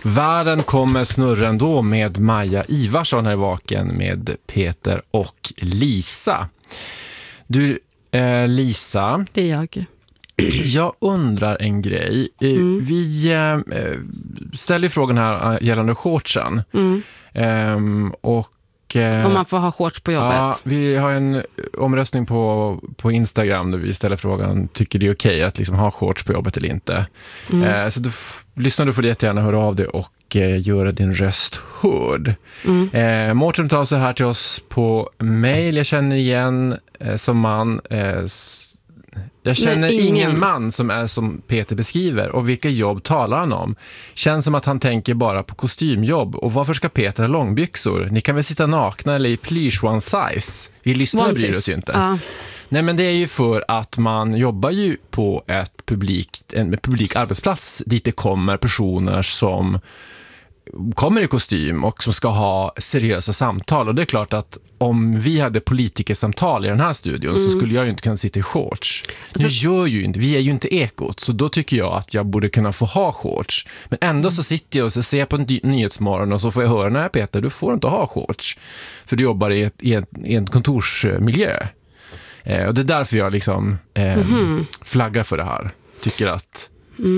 Världen kommer snurra ändå med Maja Ivarsson här i Vaken med Peter och Lisa. Du, Lisa. Det är jag. Jag undrar en grej. Vi ställer frågan här gällande shortsen. Och om man får ha shorts på jobbet. Ja, vi har en omröstning på Instagram där vi ställer frågan, tycker det är okej att liksom ha shorts på jobbet eller inte? Så lyssnar du får du jättegärna höra av dig och göra din röst hörd. Mårten tar så här till oss på mail. Jag känner igen som man... Jag känner ingen man som är som Peter beskriver. Och vilka jobb talar han om? Känns som att han tänker bara på kostymjobb. Och varför ska Peter ha långbyxor? Ni kan väl sitta nakna eller i plysch one size? Vi lyssnar bryr oss ju inte. Nej, men det är ju för att man jobbar ju på en publik arbetsplats dit det kommer personer som kommer i kostym och som ska ha seriösa samtal. Och det är klart att om vi hade politikersamtal i den här studion så skulle jag ju inte kunna sitta i shorts. Nu gör ju inte, vi är ju inte Ekot, så då tycker jag att jag borde kunna få ha shorts. Men ändå så sitter jag och så ser jag på en nyhetsmorgon och så får jag höra, nej Peter, du får inte ha shorts. För du jobbar i en kontorsmiljö. Och det är därför jag liksom flaggar för det här. Tycker att...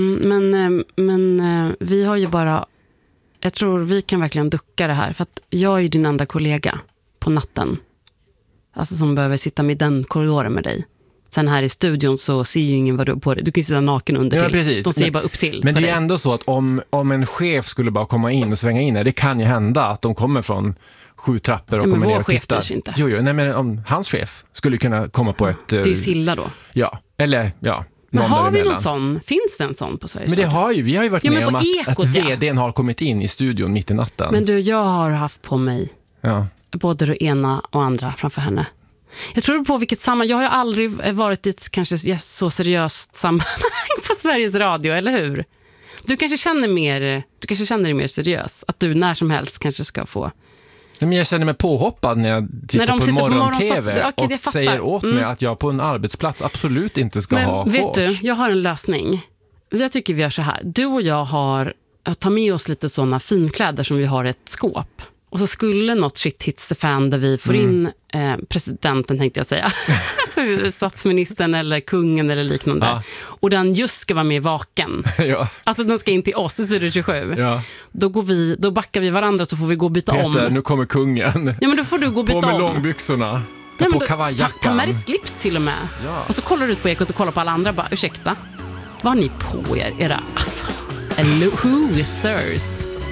Men vi har ju bara... Jag tror vi kan verkligen ducka det här. För att jag är ju din enda kollega på natten. Alltså som behöver sitta med den korridoren med dig. Sen här i studion så ser ju ingen vad du har på dig. Du kan ju sitta naken under till. Precis. De ser bara upp till. Men det är ändå så att om en chef skulle bara komma in och svänga in, det kan ju hända att de kommer från 7 trappor och kommer ner och tittar. Chef inte. Jo, nej, men om hans chef skulle kunna komma på ett... Det är ju Silla då. Ja, eller ja. Men har vi någon sån? Finns det en sån på Sveriges Radio? Men det har ju, vi har ju varit med om att vdn har kommit in i studion mitt i natten. Men du, jag har haft på mig både det ena och andra framför henne. Jag tror på vilket jag har ju aldrig varit i ett kanske så seriöst sammanhang på Sveriges Radio, eller hur? Du kanske känner dig mer seriös. Att du när som helst kanske ska få... Men jag känner mig påhoppad när jag tittar på morgon-tv och säger åt mig att jag på en arbetsplats absolut inte ska ha shorts. Vet du, jag har en lösning. Jag tycker vi gör så här. Du och jag tar med oss lite sådana finkläder som vi har i ett skåp. Och så skulle något shit hits the fan där vi får in presidenten, tänkte jag säga. Statsministern eller kungen eller liknande. Ja. Och den just ska vara med Vaken. Ja. Alltså den ska in till oss i Studio 27. Ja. Då backar vi varandra så får vi gå och byta Peter, om. Nu kommer kungen. Ja, men då får du gå och byta om. På med långbyxorna. På kavajjackan. Ta med dig slips till och med. Ja. Och så kollar du ut på Ekot och kollar på alla andra. Bara, ursäkta, vad har ni på er? Era, alltså, losers.